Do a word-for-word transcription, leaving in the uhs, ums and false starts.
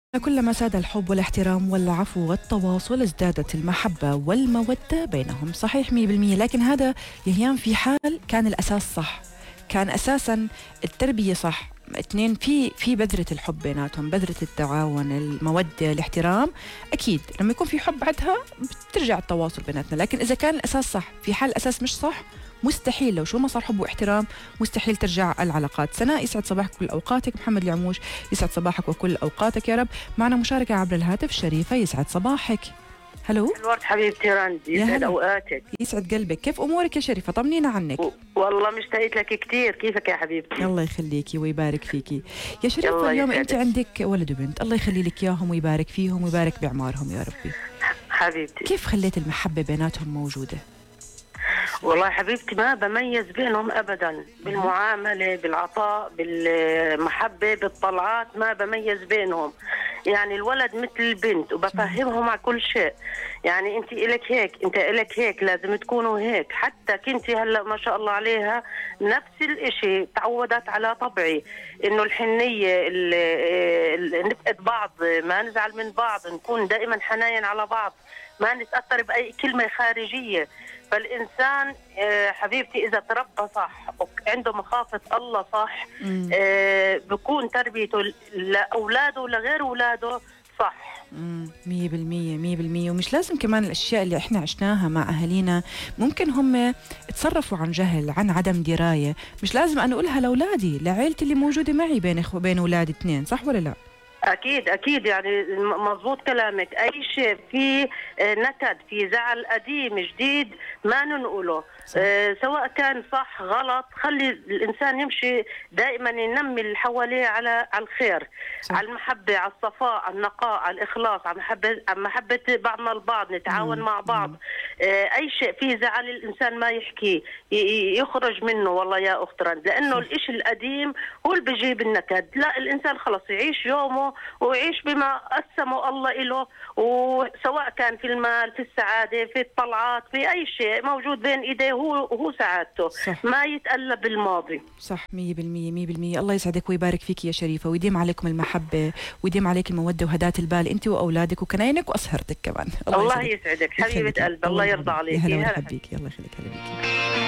كلما ساد الحب والاحترام والعفو والتواصل ازدادت المحبة والمودة بينهم. صحيح مية بالمية. لكن هذا يهيان في حال كان الأساس صح، كان أساسا التربية صح، اثنين في في بذرة الحب بيناتهم، بذرة التعاون، المودة، الاحترام. أكيد لما يكون في حب بعدها بترجع التواصل بيناتنا. لكن إذا كان الأساس صح، في حال الأساس مش صح، مستحيل لو شو ما صار حب واحترام مستحيل ترجع العلاقات. سناء يسعد صباحك كل أوقاتك. محمد العموش يسعد صباحك وكل أوقاتك يا رب. معنا مشاركة عبر الهاتف. شريفة يسعد صباحك. هلو الورد حبيبتي راندي، يسعد اوقاتك. يسعد قلبك. كيف امورك يا شريفه؟ طمنينا عنك. و... والله مشتاقت لك كثير. كيفك يا حبيبتي؟ الله يخليكي ويبارك فيكي يا شريفه. اليوم انت عندك ولد وبنت، الله يخلي لك اياهم ويبارك فيهم ويبارك باعمارهم يا ربي. حبيبتي كيف خليت المحبه بيناتهم موجوده؟ والله حبيبتي ما بميز بينهم ابدا، بالمعامله، بالعطاء، بالمحبه، بالطلعات، ما بميز بينهم. يعني الولد مثل البنت وبفهمهم على كل شيء. يعني انت الك هيك، انت الك هيك، لازم تكونوا هيك. حتى كنتي هلا ما شاء الله عليها نفس الاشي، تعودت على طبعي انه الحنيه، نفقد بعض، ما نزعل من بعض، نكون دائما حناين على بعض، ما نتاثر باي كلمه خارجيه. فالإنسان حبيبتي إذا تربى صح، عنده مخافة الله صح، بكون تربيته لأولاده ولغير أولاده صح. مية بالمية مية بالمية. ومش لازم كمان الأشياء اللي إحنا عشناها مع أهالينا ممكن هم تصرفوا عن جهل، عن عدم دراية، مش لازم أنا أقولها لأولادي، لعيلتي اللي موجودة معي، بين إخو بين أولادي اثنين. صح ولا لا؟ أكيد أكيد، يعني مضبوط كلامك. أي شيء في نكد، في زعل قديم جديد، ما ننقله. أه سواء كان صح غلط، خلي الإنسان يمشي دائما ينمي اللي حواليه على على الخير، صح. على المحبة، على الصفاء، على النقاء، على الإخلاص، على محبة على محبة بعضنا البعض، نتعاون مم. مع بعض. أه أي شيء فيه زعل الإنسان ما يحكيه، يخرج منه والله يا أخت رند، لأنه الإشي القديم هو اللي بيجيب النكد. لا، الإنسان خلص يعيش يومه ويعيش بما قسمه الله له، وسواء كان في المال، في السعادة، في الطلعات، في أي شيء موجود بين إيديه هو هو سعادته، صح. ما يتقلب بالماضي. صح مية بالمية مية بالمية. الله يسعدك ويبارك فيك يا شريفة، ويديم عليكم المحبة، ويديم عليك المودة وهداة البال أنت وأولادك وكناينك وأسهرتك كمان. الله, الله يسعدك حبيبة قلب. الله يرضى عليك. يا هلا وسهلا بيك. الله يخليك. هلا بيك.